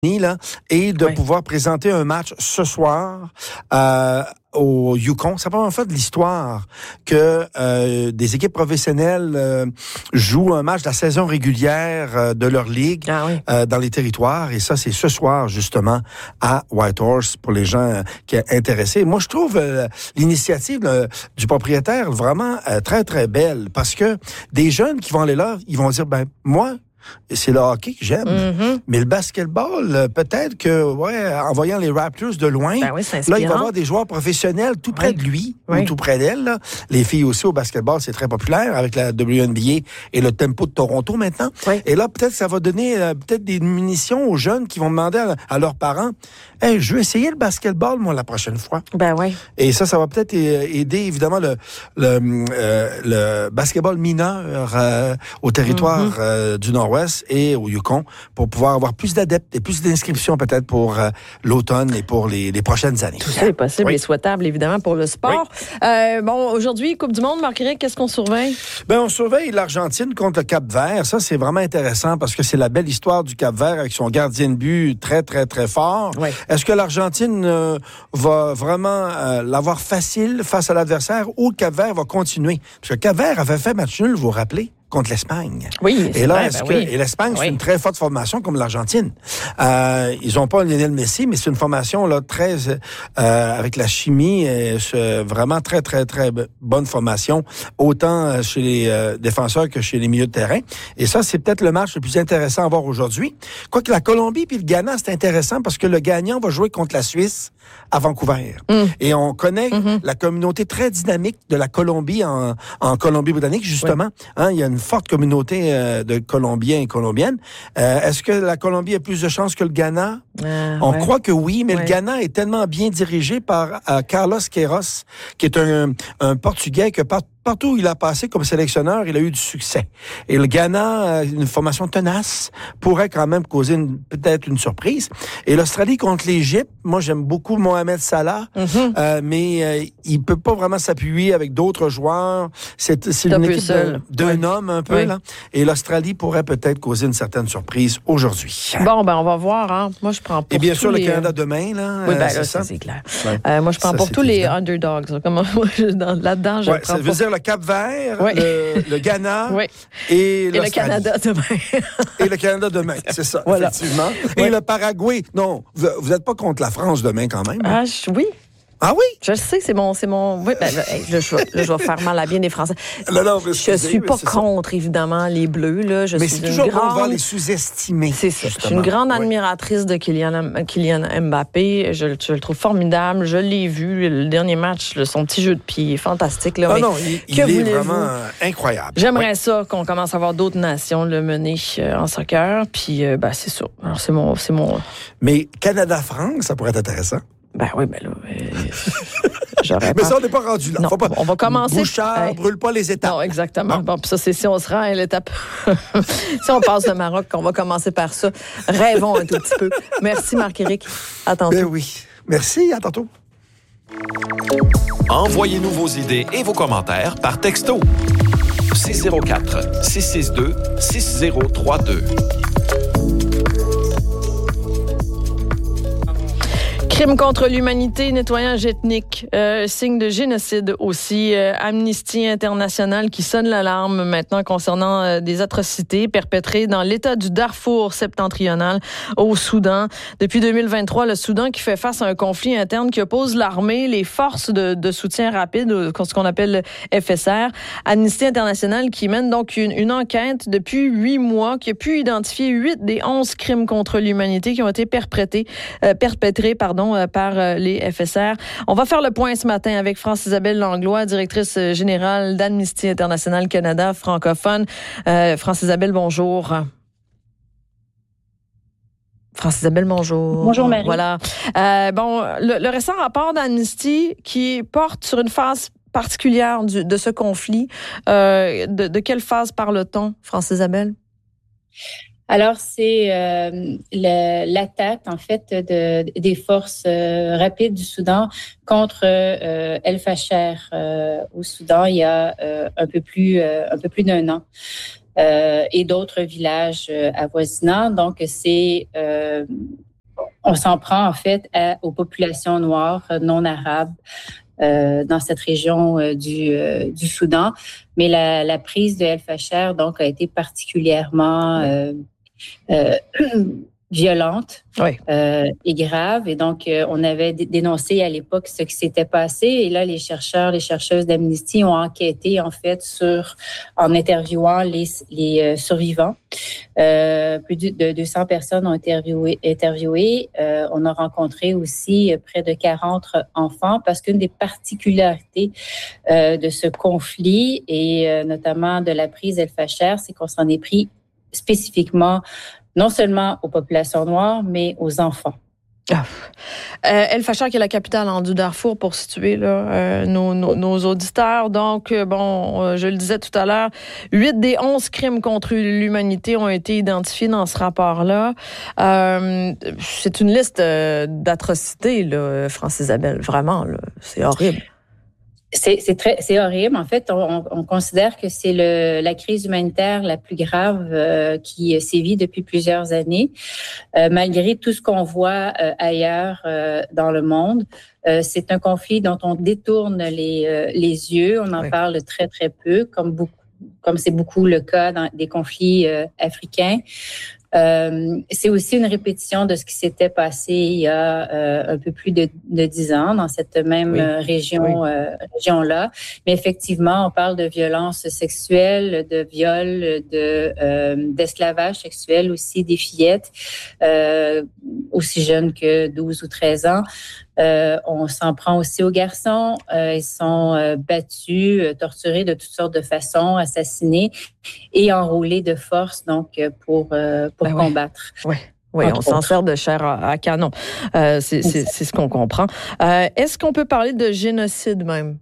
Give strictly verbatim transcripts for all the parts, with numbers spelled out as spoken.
Là, et de oui. pouvoir présenter un match ce soir euh, au Yukon. C'est la première fois de l'histoire que euh, des équipes professionnelles euh, jouent un match de la saison régulière euh, de leur ligue ah, oui. euh, dans les territoires. Et ça, c'est ce soir, justement, à Whitehorse, pour les gens euh, qui sont intéressés. Moi, je trouve euh, l'initiative euh, du propriétaire vraiment euh, très, très belle, parce que des jeunes qui vont aller là, ils vont dire, ben moi, c'est le hockey que j'aime. Mm-hmm. Mais le basketball, peut-être que, ouais, en voyant les Raptors de loin, ben oui, là, il va y avoir des joueurs professionnels tout près oui. de lui, oui. ou tout près d'elle. Là. Les filles aussi au basketball, c'est très populaire avec la W N B A et le Tempo de Toronto maintenant. Oui. Et là, peut-être ça va donner euh, peut-être des munitions aux jeunes qui vont demander à, à leurs parents, « Hey, je veux essayer le basketball, moi, la prochaine fois. » Ben oui. Et ça, ça va peut-être aider, évidemment, le, le, euh, le basketball mineur euh, au territoire mm-hmm. euh, du Nord-Ouest et au Yukon pour pouvoir avoir plus d'adeptes et plus d'inscriptions peut-être pour euh, l'automne et pour les, les prochaines années. Tout ça est possible oui. et souhaitable, évidemment, pour le sport. Oui. Euh, bon, aujourd'hui, Coupe du Monde, Marc-Éric, qu'est-ce qu'on surveille? Ben, on surveille l'Argentine contre le Cap-Vert. Ça, c'est vraiment intéressant parce que c'est la belle histoire du Cap-Vert avec son gardien de but très, très, très fort. Oui. Est-ce que l'Argentine euh, va vraiment euh, l'avoir facile face à l'adversaire ou le Cap-Vert va continuer? Parce que le Cap-Vert avait fait match nul, vous vous rappelez? Contre l'Espagne. Oui, et là, vrai, est-ce ben que oui. et l'Espagne, c'est oui. une très forte formation comme l'Argentine. Euh, ils ont pas Lionel Messi, mais c'est une formation là très euh, avec la chimie, et, c'est vraiment très très très bonne formation, autant chez les euh, défenseurs que chez les milieux de terrain. Et ça, c'est peut-être le match le plus intéressant à voir aujourd'hui. Quoique la Colombie puis le Ghana, c'est intéressant parce que le gagnant va jouer contre la Suisse à Vancouver. Mm. Et on connaît mm-hmm. la communauté très dynamique de la Colombie en, en Colombie-Britannique, justement. Oui. Hein, il y a une forte communauté euh, de Colombiens et Colombiennes. Euh, est-ce que la Colombie a plus de chances que le Ghana? Euh, On ouais. croit que oui, mais ouais. le Ghana est tellement bien dirigé par euh, Carlos Queiroz, qui est un, un Portugais que par Partout où il a passé comme sélectionneur, il a eu du succès. Et le Ghana, une formation tenace, pourrait quand même causer une, peut-être une surprise. Et l'Australie contre l'Égypte, moi j'aime beaucoup Mohamed Salah, mm-hmm. euh, mais euh, il peut pas vraiment s'appuyer avec d'autres joueurs. C'est, c'est une équipe de, d'un oui. homme un peu oui. là. Et l'Australie pourrait peut-être causer une certaine surprise aujourd'hui. Bon, ben on va voir. Hein. Moi je prends pour Et bien tous sûr les... le Canada demain là. Oui, ben c'est là, ça, c'est clair. Ouais. Euh, moi je prends ça, pour tous évident. Les underdogs. Comme moi, là-dedans, je ouais, prends ça veut pour... dire le Cap-Vert, oui. le, le Ghana oui. et, et le Canada demain. et le Canada demain, c'est ça, voilà. effectivement. Oui. Et le Paraguay. Non, vous n'êtes pas contre la France demain quand même. Ah, je, oui. Ah oui? Je le sais, c'est mon... C'est mon oui, ben, là, là, je, là, je vais faire mal à bien des Français. Non, non, mais je suis pas contre, ça. Évidemment, les Bleus. Là. Je mais suis c'est toujours grande... bon de voir les sous-estimer. C'est ça. Justement. Je suis une grande admiratrice oui. de Kylian, Kylian Mbappé. Je, je le trouve formidable. Je l'ai vu, le dernier match, là, son petit jeu de pied, fantastique. Là, ah mais non, il, il est vraiment incroyable. J'aimerais oui. ça qu'on commence à voir d'autres nations le mener euh, en soccer. Puis, euh, ben, c'est ça. Alors, c'est mon, c'est mon... Mais Canada-France, ça pourrait être intéressant. Ben oui, ben là... Euh, mais pas... ça, on n'est pas rendu là. Non, Faut pas... On va commencer... Bouchard, hey. Brûle pas les étapes. Non, exactement. Bon, bon puis ça, c'est si on se rend à l'étape... si on passe le Maroc, qu'on va commencer par ça. Rêvons un tout petit peu. Merci, Marc-Éric. À tantôt. Ben oui. Merci, à tantôt. Envoyez-nous vos idées et vos commentaires par texto. six zéro quatre, six six deux, six zéro trois deux. Crime contre l'humanité, nettoyage ethnique, euh, signe de génocide aussi. Euh, Amnesty International qui sonne l'alarme maintenant concernant euh, des atrocités perpétrées dans l'État du Darfour septentrional au Soudan. Depuis deux mille vingt-trois, le Soudan qui fait face à un conflit interne qui oppose l'armée, les forces de, de soutien rapide, ce qu'on appelle le F S R. Amnesty International qui mène donc une, une enquête depuis huit mois qui a pu identifier huit des onze crimes contre l'humanité qui ont été perpétrés, euh, perpétrés, pardon, par les F S R. On va faire le point ce matin avec France-Isabelle Langlois, directrice générale d'Amnesty International Canada francophone. Euh, France-Isabelle, bonjour. France-Isabelle, bonjour. Bonjour, Marie. Voilà. Euh, bon, le, le récent rapport d'Amnesty qui porte sur une phase particulière du, de ce conflit, euh, de, de quelle phase parle-t-on, France-Isabelle? Alors, c'est euh, le, l'attaque, en fait, de, des forces euh, rapides du Soudan contre euh, El Fasher euh, au Soudan il y a euh, un peu plus euh, un peu plus d'un an. Euh, et d'autres villages euh, avoisinants. Donc, c'est euh, on s'en prend en fait à, aux populations noires non arabes euh, dans cette région euh, du, euh, du Soudan. Mais la, la prise de El Fasher donc a été particulièrement euh, euh, violente oui. euh, et grave. Et donc, euh, on avait d- dénoncé à l'époque ce qui s'était passé. Et là, les chercheurs, les chercheuses d'Amnesty ont enquêté, en fait, sur, en interviewant les, les euh, survivants. Euh, plus de deux cents personnes ont été interviewées. interviewées. Euh, on a rencontré aussi près de quarante enfants parce qu'une des particularités euh, de ce conflit et euh, notamment de la prise El Fasher, c'est qu'on s'en est pris spécifiquement non seulement aux populations noires, mais aux enfants. Ah. Euh, El Fasher, qui est la capitale en du Darfour, pour situer là, euh, nos, nos, nos auditeurs. Donc, euh, bon, euh, je le disais tout à l'heure, huit des onze crimes contre l'humanité ont été identifiés dans ce rapport-là. Euh, c'est une liste euh, d'atrocités, là, France-Isabelle, vraiment, là, c'est horrible. C'est, c'est très, c'est horrible. En fait, on, on considère que c'est le, la crise humanitaire la plus grave euh, qui sévit depuis plusieurs années, euh, malgré tout ce qu'on voit euh, ailleurs euh, dans le monde. Euh, c'est un conflit dont on détourne les, euh, les yeux. On en oui. parle très très peu, comme beaucoup, comme c'est beaucoup le cas dans des conflits euh, africains. Euh, c'est aussi une répétition de ce qui s'était passé il y a euh, un peu plus de, de dix ans dans cette même oui. région, oui. Euh, région-là. Mais effectivement, on parle de violences sexuelles, de viols, de, euh, d'esclavage sexuel aussi, des fillettes, euh, aussi jeunes que douze ou treize ans. Euh, on s'en prend aussi aux garçons. Euh, ils sont euh, battus, euh, torturés de toutes sortes de façons, assassinés et enrôlés de force donc pour euh, pour ben combattre. Oui, oui, oui on s'en sert de chair à, à canon. Euh, c'est, c'est, c'est ce qu'on comprend. Euh, est-ce qu'on peut parler de génocide même?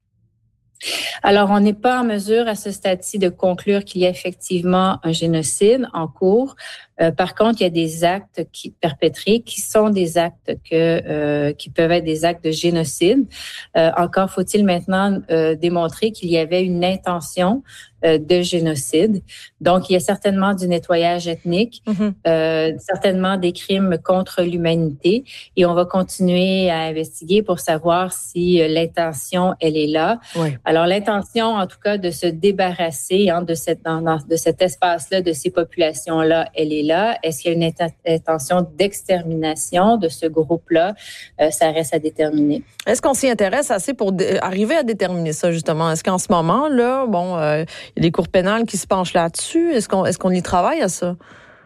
Alors, on n'est pas en mesure à ce stade-ci de conclure qu'il y a effectivement un génocide en cours. Euh, par contre, il y a des actes qui perpétrés qui sont des actes que euh, qui peuvent être des actes de génocide. Euh, encore faut-il maintenant euh, démontrer qu'il y avait une intention euh, de génocide. Donc, il y a certainement du nettoyage ethnique, mm-hmm. euh, certainement des crimes contre l'humanité, et on va continuer à investiguer pour savoir si euh, l'intention elle est là. Oui. Alors, l'intention, en tout cas, de se débarrasser hein, de cette dans, dans, de cet espace-là, de ces populations-là, elle est là. Est-ce qu'il y a une intention d'extermination de ce groupe-là? Euh, ça reste à déterminer. Est-ce qu'on s'y intéresse assez pour dé- arriver à déterminer ça, justement? Est-ce qu'en ce moment, là, bon, euh, il y a des cours pénales qui se penchent là-dessus? Est-ce qu'on, est-ce qu'on y travaille à ça?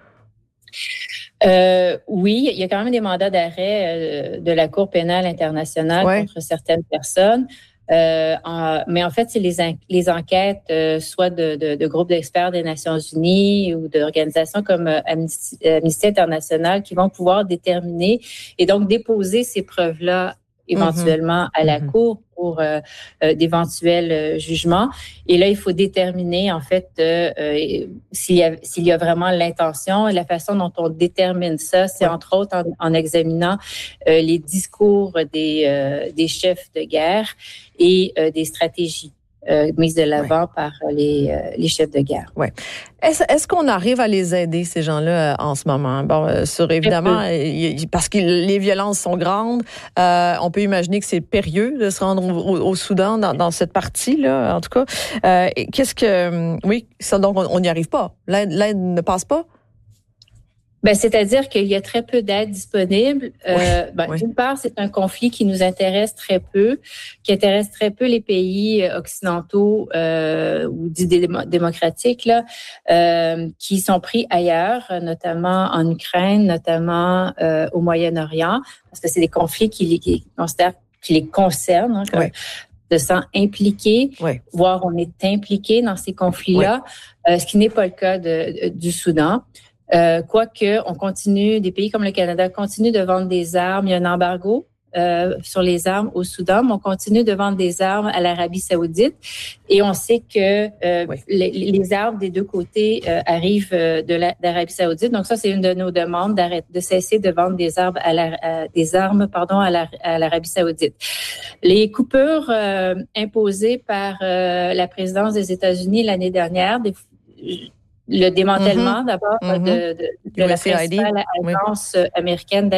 Euh, oui, il y a quand même des mandats d'arrêt euh, de la Cour pénale internationale ouais. contre certaines personnes. Euh, en, mais en fait, c'est les, en, les enquêtes, euh, soit de, de, de groupes d'experts des Nations Unies ou d'organisations comme euh, Amnesty, Amnesty International qui vont pouvoir déterminer et donc déposer ces preuves-là éventuellement mm-hmm. à la mm-hmm. Cour pour euh, euh, d'éventuels euh, jugements. Et là, il faut déterminer, en fait, euh, euh, s'il y a, s'il y a vraiment l'intention. Et la façon dont on détermine ça, c'est ouais. entre autres en, en examinant euh, les discours des, euh, des chefs de guerre et euh, des stratégies euh, mises de l'avant ouais. par les, euh, les chefs de guerre. Ouais. Est-ce, est-ce qu'on arrive à les aider, ces gens-là, en ce moment? Bon, euh, sur évidemment, y, parce que les violences sont grandes, euh, on peut imaginer que c'est périlleux de se rendre au, au Soudan dans, dans cette partie-là, en tout cas. Euh, qu'est-ce que... Oui, ça, donc on n'y arrive pas. L'aide, l'aide ne passe pas? Ben, c'est-à-dire qu'il y a très peu d'aide disponible. Euh, oui, ben, oui. D'une part, c'est un conflit qui nous intéresse très peu, qui intéresse très peu les pays occidentaux euh, ou dits démocratiques là, euh, qui sont pris ailleurs, notamment en Ukraine, notamment euh, au Moyen-Orient, parce que c'est des conflits qui, qui, considèrent, qui les concernent. Hein, comme, oui. de s'en impliquer, oui. voire on est impliqué dans ces conflits-là, oui. euh, ce qui n'est pas le cas de, de, du Soudan. Euh, quoique, on continue, des pays comme le Canada continuent de vendre des armes. Il y a un embargo euh, sur les armes au Soudan, mais on continue de vendre des armes à l'Arabie Saoudite. Et on sait que euh, oui. les, les armes des deux côtés euh, arrivent euh, de la, d'Arabie Saoudite. Donc ça, c'est une de nos demandes d'arrêter, de cesser de vendre des armes à, la, à des armes, pardon, à, la, à l'Arabie Saoudite. Les coupures euh, imposées par euh, la présidence des États-Unis l'année dernière, des le démantèlement, mm-hmm. d'abord, mm-hmm. de, de, de la principale agence oui. américaine